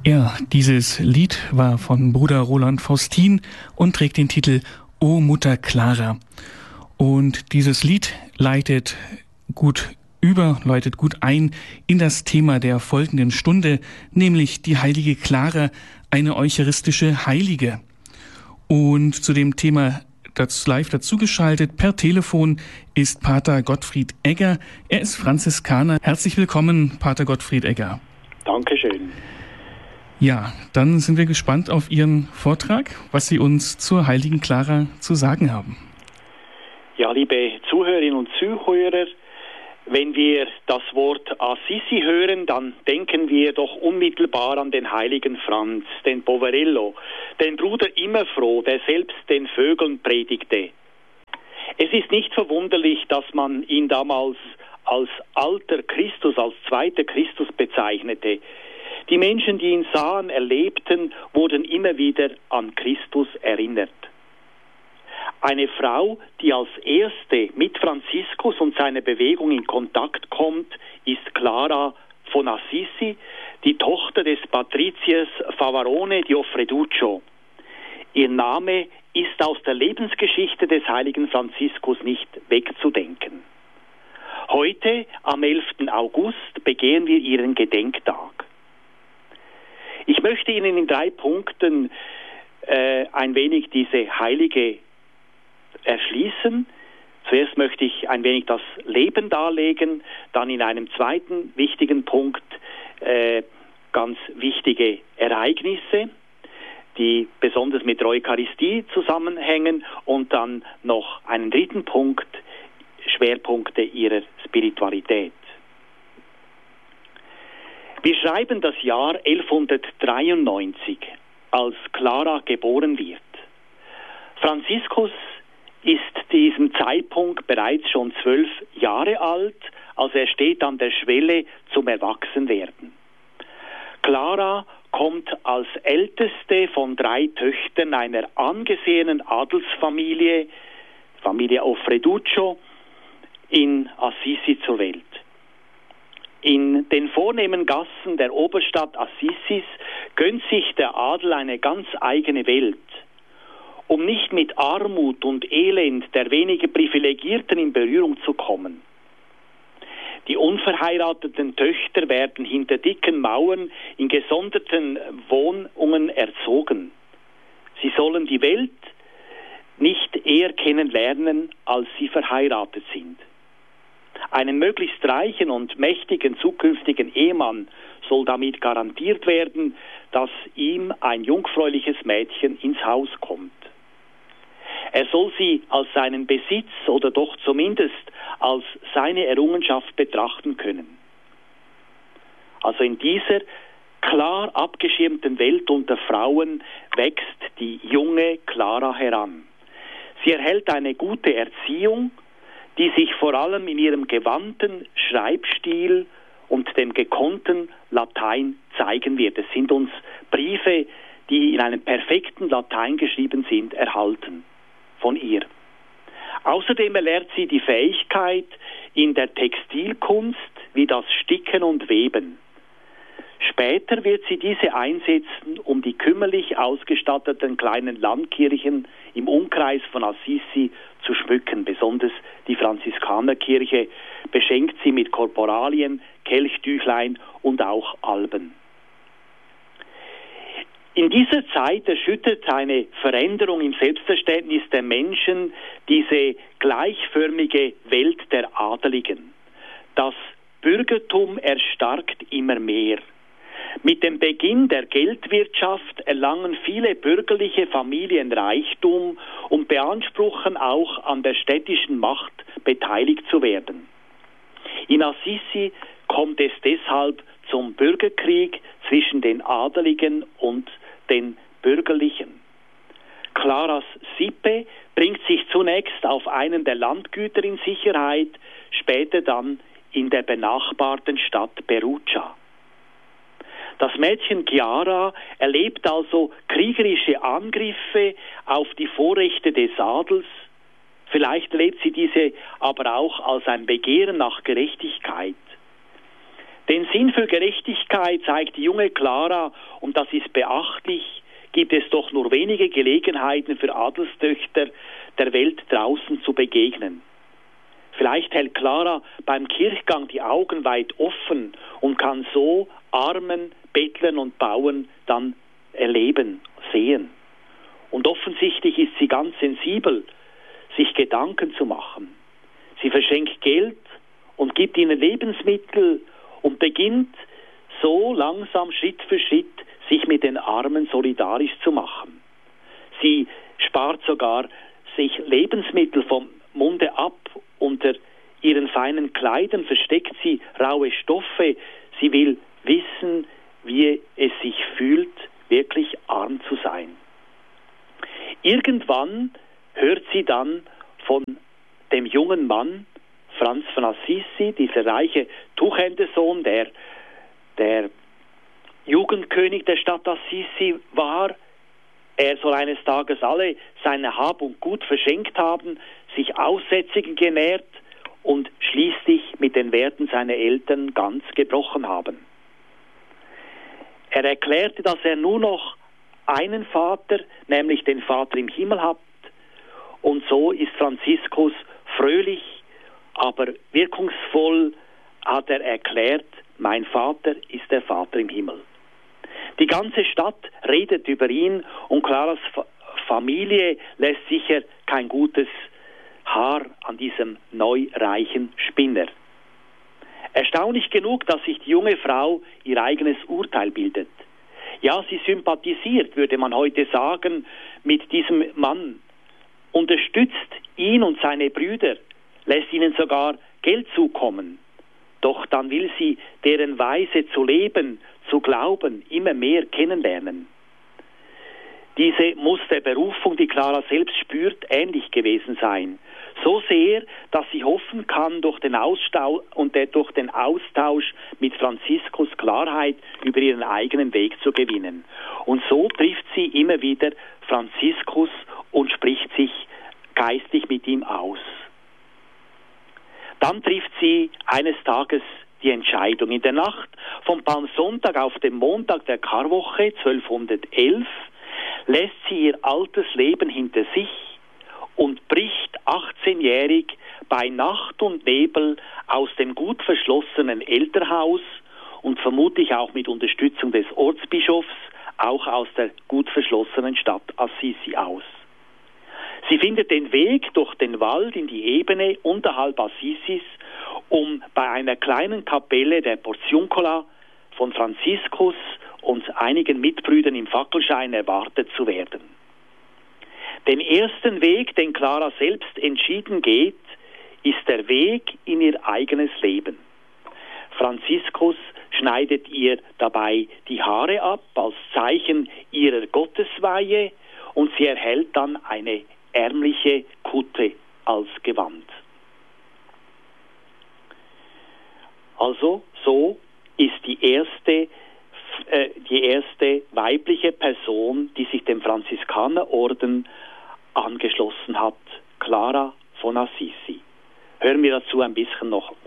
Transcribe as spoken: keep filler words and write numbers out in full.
Ja, dieses Lied war von Bruder Roland Faustin und trägt den Titel O Mutter Clara. Und dieses Lied leitet gut über, läutet gut ein in das Thema der folgenden Stunde, nämlich die heilige Clara, eine eucharistische Heilige. Und zu dem Thema das live dazugeschaltet per Telefon ist Pater Gottfried Egger. Er ist Franziskaner. Herzlich willkommen, Pater Gottfried Egger. Dankeschön. Ja, dann sind wir gespannt auf Ihren Vortrag, was Sie uns zur heiligen Clara zu sagen haben. Ja, liebe Zuhörerinnen und Zuhörer, wenn wir das Wort Assisi hören, dann denken wir doch unmittelbar an den heiligen Franz, den Poverello, den Bruder Immerfroh, der selbst den Vögeln predigte. Es ist nicht verwunderlich, dass man ihn damals als alter Christus, als zweiter Christus bezeichnete. Die Menschen, die ihn sahen, erlebten, wurden immer wieder an Christus erinnert. Eine Frau, die als erste mit Franziskus und seiner Bewegung in Kontakt kommt, ist Clara von Assisi, die Tochter des Patriziers Favarone di Offreduccio. Ihr Name ist aus der Lebensgeschichte des heiligen Franziskus nicht wegzudenken. Heute, am elften August, begehen wir ihren Gedenktag. Ich möchte Ihnen in drei Punkten äh, ein wenig diese Heilige erschließen. Zuerst möchte ich ein wenig das Leben darlegen, dann in einem zweiten wichtigen Punkt äh, ganz wichtige Ereignisse, die besonders mit der Eucharistie zusammenhängen, und dann noch einen dritten Punkt, Schwerpunkte ihrer Spiritualität. Wir schreiben das Jahr elfhundertdreiundneunzig, als Clara geboren wird. Franziskus ist diesem Zeitpunkt bereits schon zwölf Jahre alt, also er steht an der Schwelle zum Erwachsenwerden. Clara kommt als älteste von drei Töchtern einer angesehenen Adelsfamilie, Familie Offreduccio, in Assisi zur Welt. In den vornehmen Gassen der Oberstadt Assisis gönnt sich der Adel eine ganz eigene Welt. Um nicht mit Armut und Elend der weniger Privilegierten in Berührung zu kommen. Die unverheirateten Töchter werden hinter dicken Mauern in gesonderten Wohnungen erzogen. Sie sollen die Welt nicht eher kennenlernen, als sie verheiratet sind. Einem möglichst reichen und mächtigen zukünftigen Ehemann soll damit garantiert werden, dass ihm ein jungfräuliches Mädchen ins Haus kommt. Er soll sie als seinen Besitz oder doch zumindest als seine Errungenschaft betrachten können. Also in dieser klar abgeschirmten Welt unter Frauen wächst die junge Clara heran. Sie erhält eine gute Erziehung, die sich vor allem in ihrem gewandten Schreibstil und dem gekonnten Latein zeigen wird. Es sind uns Briefe, die in einem perfekten Latein geschrieben sind, erhalten von ihr. Außerdem erlernt sie die Fähigkeit in der Textilkunst wie das Sticken und Weben. Später wird sie diese einsetzen, um die kümmerlich ausgestatteten kleinen Landkirchen im Umkreis von Assisi zu schmücken. Besonders die Franziskanerkirche beschenkt sie mit Korporalien, Kelchtüchlein und auch Alben. In dieser Zeit erschüttert eine Veränderung im Selbstverständnis der Menschen diese gleichförmige Welt der Adeligen. Das Bürgertum erstarkt immer mehr. Mit dem Beginn der Geldwirtschaft erlangen viele bürgerliche Familien Reichtum und beanspruchen auch an der städtischen Macht beteiligt zu werden. In Assisi kommt es deshalb zum Bürgerkrieg zwischen den Adeligen und den Bürgerlichen. Claras Sippe bringt sich zunächst auf einen der Landgüter in Sicherheit, später dann in der benachbarten Stadt Perugia. Das Mädchen Chiara erlebt also kriegerische Angriffe auf die Vorrechte des Adels. Vielleicht erlebt sie diese aber auch als ein Begehren nach Gerechtigkeit. Den Sinn für Gerechtigkeit zeigt die junge Clara, und das ist beachtlich, gibt es doch nur wenige Gelegenheiten für Adelstöchter der Welt draußen zu begegnen. Vielleicht hält Clara beim Kirchgang die Augen weit offen und kann so Armen, Bettlern und Bauern dann erleben, sehen. Und offensichtlich ist sie ganz sensibel, sich Gedanken zu machen. Sie verschenkt Geld und gibt ihnen Lebensmittel und beginnt so langsam Schritt für Schritt sich mit den Armen solidarisch zu machen. Sie spart sogar sich Lebensmittel vom Munde ab. Unter ihren feinen Kleidern versteckt sie raue Stoffe. Sie will wissen, wie es sich fühlt, wirklich arm zu sein. Irgendwann hört sie dann von dem jungen Mann, Franz von Assisi, dieser reiche Tuchhändersohn, der der Jugendkönig der Stadt Assisi war. Er soll eines Tages alle seine Hab und Gut verschenkt haben, sich Aussätzigen genährt und schließlich mit den Werten seiner Eltern ganz gebrochen haben. Er erklärte, dass er nur noch einen Vater, nämlich den Vater im Himmel hat, und so ist Franziskus fröhlich, aber wirkungsvoll hat er erklärt, mein Vater ist der Vater im Himmel. Die ganze Stadt redet über ihn und Claras Familie lässt sicher kein gutes Haar an diesem neureichen Spinner. Erstaunlich genug, dass sich die junge Frau ihr eigenes Urteil bildet. Ja, sie sympathisiert, würde man heute sagen, mit diesem Mann, unterstützt ihn und seine Brüder, lässt ihnen sogar Geld zukommen. Doch dann will sie deren Weise zu leben, zu glauben, immer mehr kennenlernen. Diese muss der Berufung, die Clara selbst spürt, ähnlich gewesen sein. So sehr, dass sie hoffen kann, durch den Austausch und durch den Austausch mit Franziskus Klarheit über ihren eigenen Weg zu gewinnen. Und so trifft sie immer wieder Franziskus und spricht sich geistlich mit ihm aus. Dann trifft sie eines Tages die Entscheidung. In der Nacht vom Palmsonntag auf den Montag der Karwoche zwölfhundertelf lässt sie ihr altes Leben hinter sich und bricht achtzehnjährig bei Nacht und Nebel aus dem gut verschlossenen Elternhaus und vermutlich auch mit Unterstützung des Ortsbischofs auch aus der gut verschlossenen Stadt Assisi aus. Sie findet den Weg durch den Wald in die Ebene unterhalb Assisis, um bei einer kleinen Kapelle der Portiuncula von Franziskus und einigen Mitbrüdern im Fackelschein erwartet zu werden. Den ersten Weg, den Clara selbst entschieden geht, ist der Weg in ihr eigenes Leben. Franziskus schneidet ihr dabei die Haare ab als Zeichen ihrer Gottesweihe und sie erhält dann eine ärmliche Kutte als Gewand. Also so ist die erste, äh, die erste weibliche Person, die sich dem Franziskanerorden angeschlossen hat, Clara von Assisi. Hören wir dazu ein bisschen noch